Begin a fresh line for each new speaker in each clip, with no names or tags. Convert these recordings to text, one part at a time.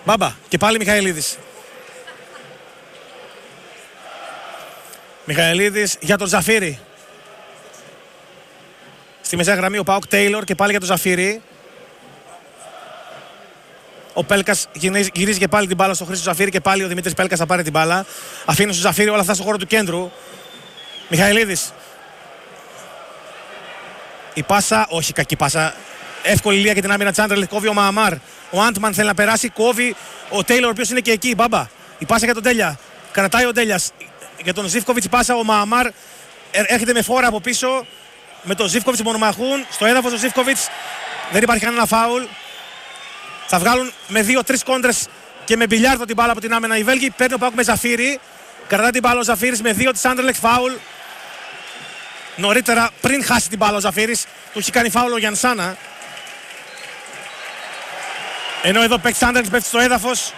Μπάμπα και πάλι Μιχαηλίδης. Μιχαηλίδης για τον Ζαφύρη. Στη μεσαία γραμμή ο ΠΑΟΚ Τέιλορ και πάλι για τον Ζαφύρη. Ο Πέλκας γυρίζει και πάλι την μπάλα στο Χρήστο Ζαφύρη και πάλι ο Δημήτρης Πέλκας θα πάρει την μπάλα. Αφήνει στο Ζαφύρη όλα αυτά στο χώρο του κέντρου. Μιχαηλίδης. Η πάσα, όχι κακή πάσα. Εύκολη λία για την άμυνα της Άντερλεχτ. Κόβει ο Μααμάρ. Ο Άντμαν θέλει να περάσει. Κόβει ο Τέιλορ, ο οποίος είναι και εκεί. Μπάμπα. Η πάσα για τον Τέλια. Κρατάει ο Τέλιας. Για τον Ζίβκοβιτς η πάσα. Ο Μααμάρ έρχεται με φόρα από πίσω. Με τον Ζίβκοβιτς μονομαχούν. Στο έδαφος ο Ζίβκοβιτς. Δεν υπάρχει κανένα φάουλ. Θα βγάλουν με 2-3 κόντρες και με μπιλιάρδο την μπάλα από την άμυνα οι Βέλγοι. Παίρνει ο ΠΑΟΚ με Ζαφύρη. Κρατάει την μπάλα ο Ζαφύρης με 2 της Άντερλεχτ. Φάουλ. Νωρίτερα, πριν χάσει την μπάλα ο Ζαφύρης, του έχει κάνει φάουλ ο Γιανσάνα. Ενώ εδώ παίκτης Άντερλεχτ πέφτει στο έδαφος.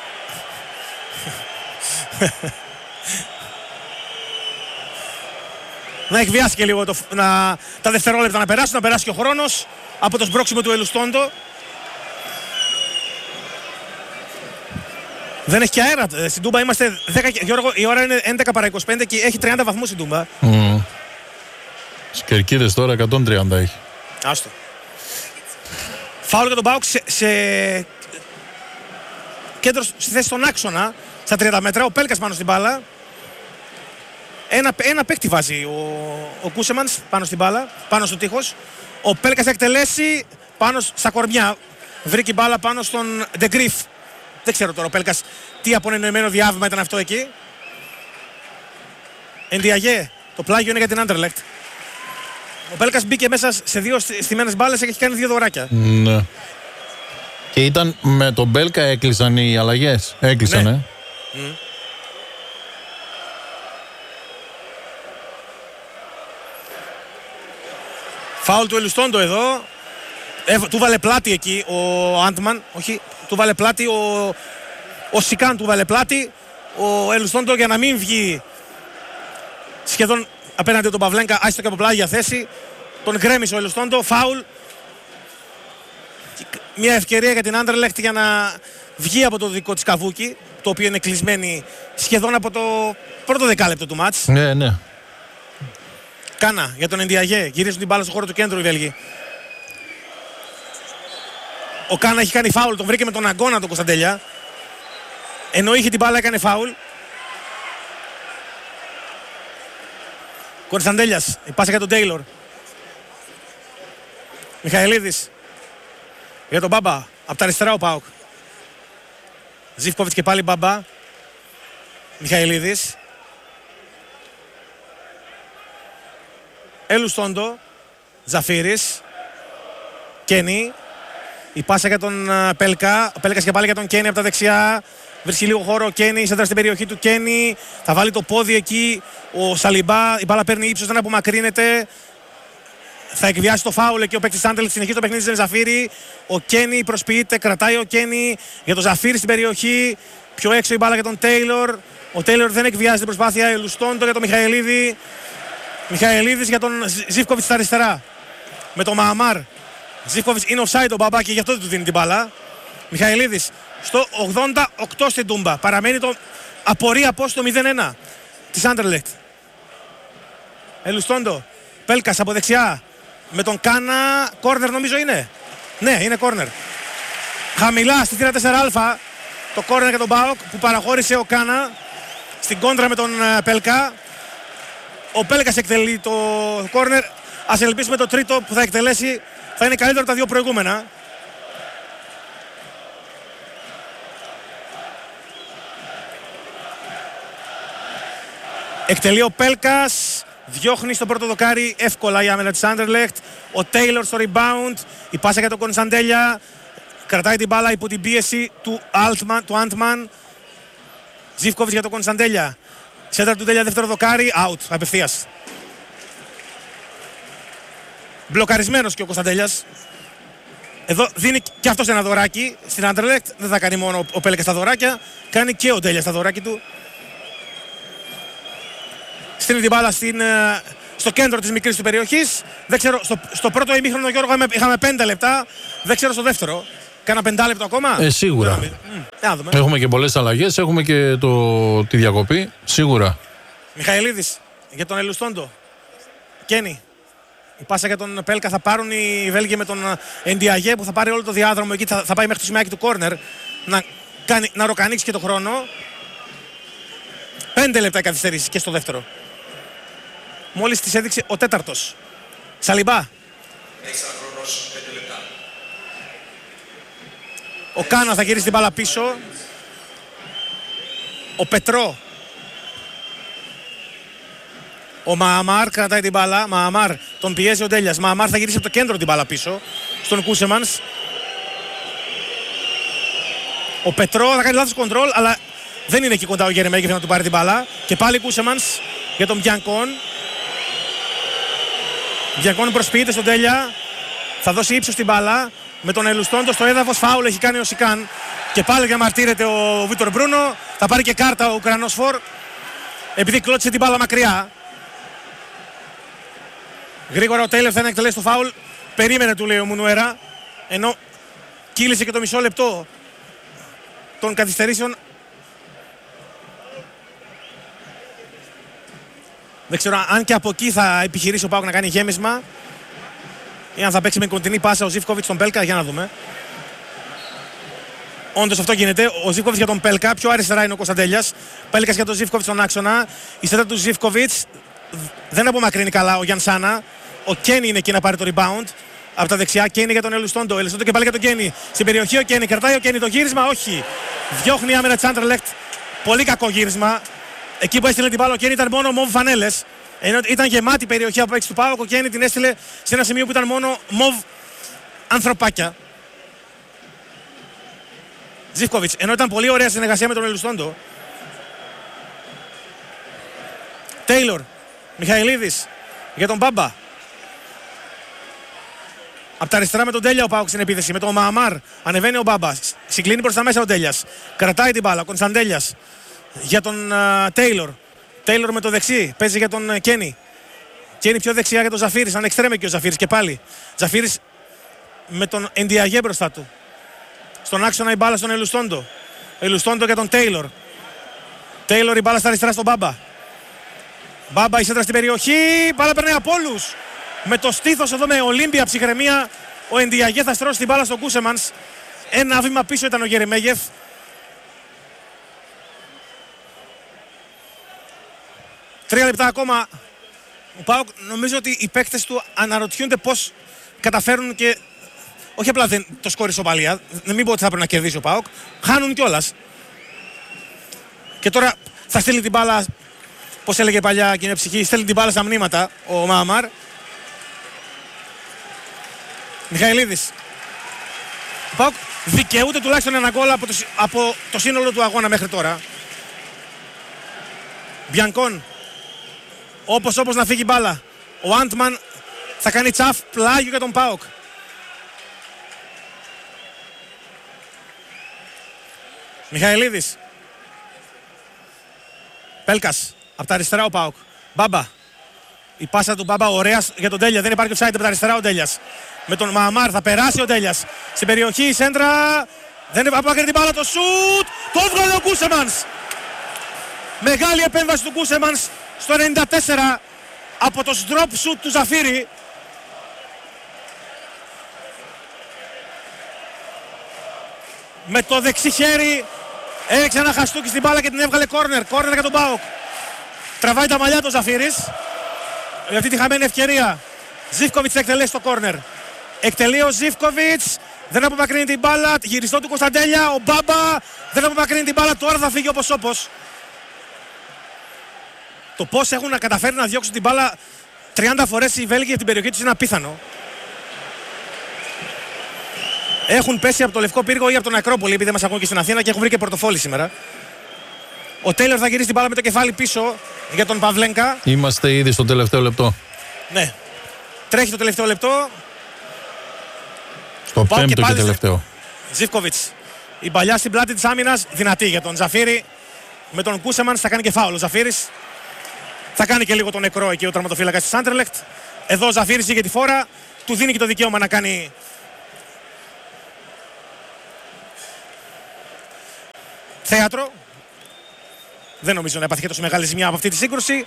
Να εκβιάσει και λίγο τα δευτερόλεπτα να περάσει και ο χρόνος από το σμπρώξιμο του Ελουστόντο. Δεν έχει και αέρα. Στην Τούμπα είμαστε 10, Γιώργο, η ώρα είναι 11 παρά 25 και έχει 30 βαθμούς στην Τούμπα.
Στις Κερκίδες τώρα 130 έχει.
Άστο. Φάουλ για τον ΠΑΟΚ σε κέντρο στη θέση στον άξονα, στα 30 μέτρα. Ο Πέλκας πάνω στην μπάλα. Ένα παίκτη βάζει ο Κούσεμανς πάνω στην μπάλα, πάνω στο τείχος. Ο Πέλκας θα εκτελέσει πάνω στα κορμιά. Βρήκε μπάλα πάνω στον Ντεγκρίφ. Δεν ξέρω τώρα ο Πέλκας τι απονενοημένο διάβημα ήταν αυτό εκεί. Ενδιαγέ, το πλάγιο είναι για την Άντερλεχτ. Ο Πέλκας μπήκε μέσα σε 2 στιμένες μπάλες και έχει κάνει 2 δωράκια.
Ναι. Και ήταν με τον Μπέλκα έκλεισαν οι αλλαγές. Έκλεισαν,
ναι. Φάουλ του Ελουστόντο εδώ. Του βάλε πλάτη εκεί ο Άντμαν. Όχι, του βάλε πλάτη ο Σικάν του βάλε πλάτη. Ο Ελουστόντο για να μην βγει σχεδόν απέναντι τον Παυλένκα, άστο και από πλάγια θέση. Τον γκρέμισε ο Ελουστόντο. Φάουλ. Μια ευκαιρία για την Άντερλεχτ για να βγει από το δικό της καβούκι, το οποίο είναι κλεισμένη σχεδόν από το πρώτο δεκάλεπτο του μάτς.
Ναι, ναι.
Κάνα για τον Ενδιαγέ. Γυρίζουν την μπάλα στο χώρο του κέντρου οι Βέλγοι. Ο Κάνα έχει κάνει φάουλ, τον βρήκε με τον αγκώνα τον Κωνσταντέλια. Ενώ είχε την μπάλα έκανε φάουλ. Κωνσταντέλιας, η πάσα για τον Τέιλορ. Μιχαηλίδης. Για τον Μπάμπα, από τα αριστερά ο ΠΑΟΚ. Ζίβκοβιτς και πάλι Μπάμπα. Μιχαηλίδης. Ελουστόντο. Ζαφύρης. Κένι. Η πάσα για τον Πέλκα. Ο Πέλκας και πάλι για τον Κένι από τα δεξιά. Βρίσκει λίγο χώρο ο Κένι, σέντρα στην περιοχή του Κένι. Θα βάλει το πόδι εκεί. Ο Σαλιμπά, η μπάλα παίρνει ύψος, δεν απομακρύνεται. Θα εκβιάσει το φάουλ εκεί ο παίκτης Άντερλεχτ. Συνεχίζει το παιχνίδι στην Ζαφύρη. Ο Κένι προσποιείται, κρατάει ο Κένι για τον Ζαφύρη στην περιοχή. Πιο έξω η μπάλα για τον Τέιλορ. Ο Τέιλορ δεν εκβιάζει την προσπάθεια. Ελουστόντο για τον Μιχαηλίδη. Μιχαηλίδης για τον Ζίβκοβιτς στα αριστερά. Με τον Μααμάρ. Ζίβκοβιτς είναι offside ο Μπαμπά και γι' αυτό δεν του δίνει την μπάλα. Μιχαηλίδης στο 88 στην Τούμπα. Παραμένει το απορία πώς το 0-1 της Άντερλεχτ. Ελουστόντο. Πέλκας από δεξιά. Με τον Κάνα. Κόρνερ νομίζω είναι. Ναι, είναι κόρνερ. Χαμηλά στη θύρα 4α. Το κόρνερ για τον ΠΑΟΚ που παραχώρησε ο Κάνα στην κόντρα με τον Πέλκα. Ο Πέλκας εκτελεί το κόρνερ. Ας ελπίσουμε το τρίτο που θα εκτελέσει θα είναι καλύτερο από τα δύο προηγούμενα. Εκτελεί ο Πέλκας. Διώχνει στο πρώτο δοκάρι εύκολα η άμυνα της Άντερλεχτ. Ο Τέιλορ στο rebound. Η πάσα για τον Κωνσταντέλια. Κρατάει την μπάλα υπό την πίεση του Άντμαν. Ζίβκοβιτς για τον Κωνσταντέλια. Σέντρα του Τέλια δεύτερο δοκάρι. Out απευθείας. Μπλοκαρισμένος και ο Κωνσταντέλιας. Εδώ δίνει και αυτός ένα δωράκι στην Άντερλεχτ. Δεν θα κάνει μόνο ο Πέλκας τα δωράκια. Κάνει και ο Τέλιας τα δωράκι του. Στείλει την μπάλα στο κέντρο της μικρής του περιοχής. Δεν ξέρω, στο πρώτο ημίχρονο Γιώργο είχαμε 5 λεπτά. Δεν ξέρω στο δεύτερο. Κάνα 5 λεπτό ακόμα.
Σίγουρα.
Να δούμε.
Έχουμε και πολλές αλλαγές, έχουμε και τη διακοπή. Σίγουρα.
Μιχαηλίδης για τον Ελουστόντο. Κένι. Η πάσα για τον Πέλκα θα πάρουν οι Βέλγοι με τον Εντιαγέ που θα πάρει όλο το διάδρομο εκεί. Θα πάει μέχρι το σημαίακι του κόρνερ να ροκανίξει και το χρόνο. 5 λεπτά η καθυστέρηση και στο δεύτερο. Μόλις τις έδειξε ο τέταρτος. Σαλιμπά. Ο Κάνα θα γυρίσει την μπάλα πίσω. Ο Πετρό. Ο Μααμάρ κρατάει την μπάλα. Μααμάρ τον πιέζει ο Ντέλιας. Μααμάρ θα γυρίσει από το κέντρο την μπάλα πίσω στον Κούσεμανς. Ο Πετρό θα κάνει λάθος κοντρόλ, αλλά δεν είναι εκεί κοντά ο Γερεμέγεφ να του πάρει την μπάλα. Και πάλι Κούσεμανς για τον Μπιανκόν. Μπιανκόν προσποιείται στον Ντέλια. Θα δώσει ύψος την μπάλα. Με τον Ελουστόντο στο έδαφος, φάουλ έχει κάνει ο Σικάν. Και πάλι διαμαρτύρεται ο Βίτορ Μπρούνο. Θα πάρει και κάρτα ο Ουκρανός φορ. Επειδή κλώτησε την μπάλα μακριά. Γρήγορα ο Τέιλερ θα εκτελέσει το φάουλ. Περίμενε, του λέει ο Μουνουέρα. Ενώ κύλησε και το μισό λεπτό των καθυστερήσεων. Δεν ξέρω αν και από εκεί θα επιχειρήσει ο ΠΑΟΚ να κάνει γέμισμα ή αν θα παίξει με κοντινή πάσα ο Ζίβκοβιτς στον Πέλκα. Για να δούμε. Όντως αυτό γίνεται. Ο Ζίβκοβιτς για τον Πέλκα. Πιο αριστερά είναι ο Κωνσταντέλιας. Πέλκας για τον Ζίβκοβιτς στον άξονα. Η σέντα του Ζίβκοβιτς δεν απομακρύνει καλά ο Γιανσάνα. Ο Κένι είναι εκεί να πάρει το rebound. Από τα δεξιά Κένι για τον Ελουστόντο. Ελουστόντο και πάλι για τον Κένι. Στην περιοχή ο Κένι. Κρατάει ο Κένι το γύρισμα. Όχι. Διώχνει άμενα Τσάντρελεκτ. Πολύ κακό γύρισμα. Εκεί που έστειλε την μπάλα ο Κένι ήταν μόνο μοβ φανέλες. Ενώ ήταν γεμάτη η περιοχή από έξι του ΠΑΟΚ. Ο Κένι την έστειλε σε ένα σημείο που ήταν μόνο μοβ ανθρωπάκια. Ζίβκοβιτς. Ενώ ήταν πολύ ωραία συνεργασία με τον Ελουστόντο. Τέιλορ. Μιχαηλίδης για τον Μπάμπα. Από τα αριστερά με τον Τέλια ο ΠΑΟΚ στην επίθεση. Με τον Μααμάρ ανεβαίνει ο Μπάμπα. Συγκλίνει προς τα μέσα ο Τέλιας. Κρατάει την μπάλα. Ο Κωνσταντέλιας για τον Τέιλορ. Τέιλορ με το δεξί. Παίζει για τον Κένι. Κένι πιο δεξιά για τον Ζαφίρης. Αν εξτρέμε και ο Ζαφίρης και πάλι. Ζαφίρης με τον Εντιαγέ μπροστά του. Στον άξονα η μπάλα στον Ελουστόντο. Ελουστόντο για τον Τέιλορ. Τέιλορ η μπάλα στα αριστερά στον Μπάμπα. Μπάμπα η σέντρα στην περιοχή. Μπάλα περνάει από όλους. Με το στήθος εδώ με Ολύμπια ψυχραιμία. Ο Εντιαγέ θα στρώσει την μπάλα στον Κούσεμανς. Ένα βήμα πίσω ήταν ο Γερεμέγεφ. Τρία λεπτά ακόμα. Ο ΠΑΟΚ νομίζω ότι οι παίκτες του αναρωτιούνται πώς καταφέρουν και όχι απλά δεν το σκόρ ισοπαλία. Δεν μην πω ότι θα πρέπει να κερδίσει ο ΠΑΟΚ. Χάνουν κιόλας. Και τώρα θα στείλει την μπάλα. Πώς έλεγε παλιά και είναι ψυχή, στέλνει την μπάλα στα μνήματα ο Μααμάρ. Μιχαηλίδης. Ο ΠΑΟΚ δικαιούται τουλάχιστον ένα γκολ από το σύνολο του αγώνα μέχρι τώρα. Μπιανκόν. Όπως να φύγει μπάλα. Ο Άντμαν θα κάνει τσαφ, πλάγιο για τον ΠΑΟΚ. Μιχαηλίδης. Πέλκας. Από τα αριστερά ο ΠΑΟΚ. Μπάμπα. Η πάσα του Μπάμπα ωραία για τον Τέλια. Δεν υπάρχει offside από τα αριστερά ο Τέλιας. Με τον Μααμάρ θα περάσει ο Τέλιας. Στην περιοχή η σέντρα. Δεν απάκρινε την μπάλα το σουτ. Το έβγαλε ο Κούσεμανς. Μεγάλη επέμβαση του Κούσεμανς στο 94 από το drop shoot του Ζαφίρη. Με το δεξί χέρι έριξε ένα χαστούκι στην μπάλα και την έβγαλε κόρνερ. Κόρνερ για τον ΠΑΟΚ. Τραβάει τα μαλλιά του Ζαφίρης. Για αυτή τη χαμένη ευκαιρία. Ζίβκοβιτς θα εκτελέσει το κόρνερ. Εκτελεί ο Ζίβκοβιτς. Δεν απομακρύνει την μπάλα. Γυριστό του Κωνσταντέλια. Ο Μπάμπα δεν απομακρύνει την μπάλα. Τώρα θα φύγει όπως. Το πώς έχουν καταφέρει να διώξουν την μπάλα 30 φορές οι Βέλγοι από την περιοχή τους είναι απίθανο. Έχουν πέσει από το Λευκό Πύργο ή από τον Ακρόπολη, επειδή μας ακούν και στην Αθήνα και έχουν βρει και πορτοφόλι σήμερα. Ο Τέιλορ θα γυρίσει την μπάλα με το κεφάλι πίσω για τον Παυλένκα.
Είμαστε ήδη στο τελευταίο λεπτό.
Ναι. Τρέχει το τελευταίο λεπτό.
Στο πέμπτο και τελευταίο.
Ζίβκοβιτς. Η παλιά στην πλάτη της άμυνας δυνατή για τον Ζαφίρη. Με τον Κούσεμανς θα κάνει και φάουλ ο Ζαφίρης. Θα κάνει και λίγο το νεκρό εκεί ο τερματοφύλακας της Άντερλεχτ. Εδώ ο Ζαφίρης είχε τη φόρα. Του δίνει και το δικαίωμα να κάνει θέατρο. Δεν νομίζω να έπαθε τόσο μεγάλη ζημιά από αυτή τη σύγκρουση.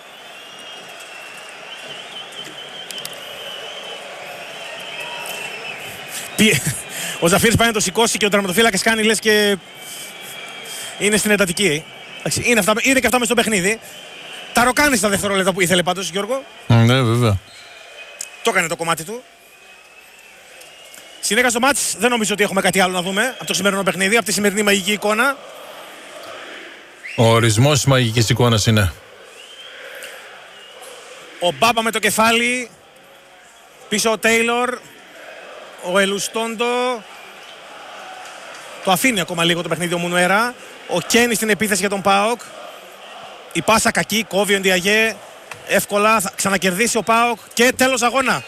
Ο Ζαφύρης πάει να το σηκώσει και ο τερματοφύλακας κάνει λες και είναι στην εντατική. Είναι και αυτά μες στο παιχνίδι. Τα ροκάνει στα δευτερόλεπτα που ήθελε πάντως, Γιώργο.
Ναι, βέβαια.
Το έκανε το κομμάτι του. Συνέχεια στο μάτς δεν νομίζω ότι έχουμε κάτι άλλο να δούμε από το σημερινό παιχνίδι, από τη σημερινή μαγική εικόνα.
Ο ορισμός της μαγικής εικόνας είναι.
Ο Μπάμπα με το κεφάλι. Πίσω ο Τέιλορ. Ο Ελουστόντο. Το αφήνει ακόμα λίγο το παιχνίδι ο Μουνουέρα. Ο Κένι στην επίθεση για τον ΠΑΟΚ. Η πάσα κακή, κόβει ο Ντιαγέ. Εύκολα θα ξανακερδίσει ο ΠΑΟΚ. Και τέλος αγώνα.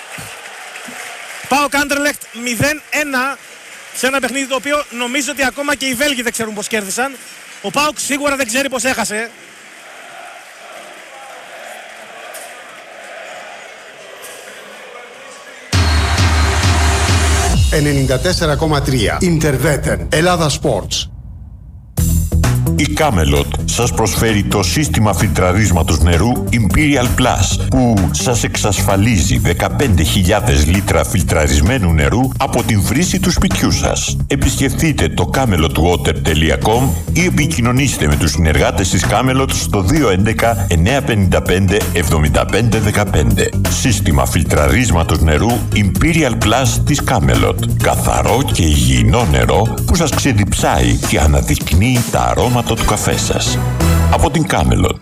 ΠΑΟΚ Άντερλεχτ 0-1 σε ένα παιχνίδι το οποίο νομίζω ότι ακόμα και οι Βέλγοι δεν ξέρουν πώς κέρδισαν. Ο ΠΑΟΚ σίγουρα δεν ξέρει πώς έχασε.
Interveten. Ελλάδα Sports.
Η Camelot σας προσφέρει το σύστημα φιλτραρίσματος νερού Imperial Plus που σας εξασφαλίζει 15.000 λίτρα φιλτραρισμένου νερού από την βρύση του σπιτιού σας. Επισκεφτείτε το camelotwater.com ή επικοινωνήστε με τους συνεργάτες της Camelot στο 211 955 7515. Σύστημα φιλτραρίσματος νερού Imperial Plus της Camelot. Καθαρό και υγιεινό νερό που σας ξεδιψάει και αναδεικνύει τα αρώματα του καφέ σας. Από την Camelot.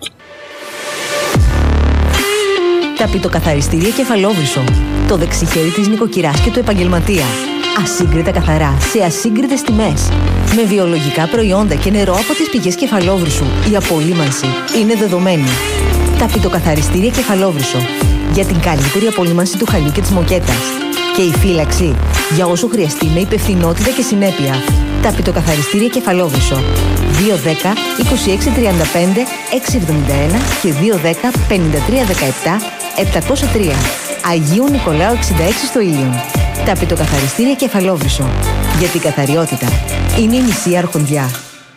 Ταπητοκαθαριστήρια Κεφαλόβρυσο. Το δεξιχέρι της νοικοκυράς και του επαγγελματία. Ασύγκριτα καθαρά, σε ασύγκριτες τιμές. Με βιολογικά προϊόντα και νερό από τις πηγές Κεφαλόβρυσου. Η απολύμανση είναι δεδομένη. Ταπητοκαθαριστήρια Κεφαλόβρυσο. Για την καλύτερη απολύμανση του χαλιού και της μοκέτας. Και η φύλαξη για όσο χρειαστεί με υπευθυνότητα και συνέπεια. Ταπητοκαθαριστήρια Κεφαλόβρυσο. 210 2635 671 και 210 5317 703. Αγίου Νικολάου 66 στο Ήλιον. Ταπητοκαθαριστήρια Κεφαλόβρυσο. Γιατί η καθαριότητα είναι η μισή αρχοντιά.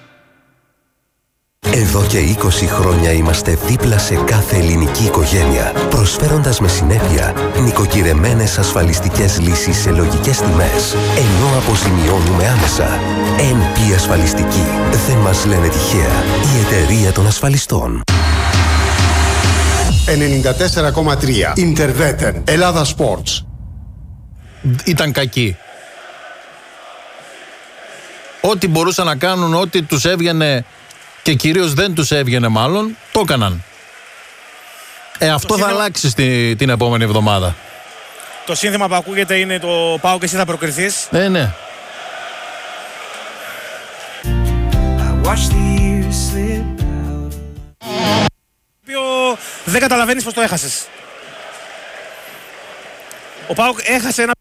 Εδώ και 20 χρόνια είμαστε δίπλα σε κάθε ελληνική οικογένεια, προσφέροντας με συνέπεια νοικοκυρεμένες ασφαλιστικές λύσεις σε λογικές τιμές, ενώ αποζημιώνουμε άμεσα. NP Ασφαλιστική. Δεν μας λένε τυχαία. Η εταιρεία των ασφαλιστών.
94,3 Interveten. Ελλάδα Sports.
Ήταν κακοί. Ό,τι μπορούσαν να κάνουν, ό,τι τους έβγαινε και κυρίως δεν τους έβγαινε μάλλον, το έκαναν. Αυτό θα αλλάξει την επόμενη εβδομάδα.
Το σύνθημα που ακούγεται είναι το «Πάω και εσύ θα προκριθείς».
Ναι.
Οποίο δεν καταλαβαίνεις πως το έχασες. Ο ΠΑΟΚ έχασε ένα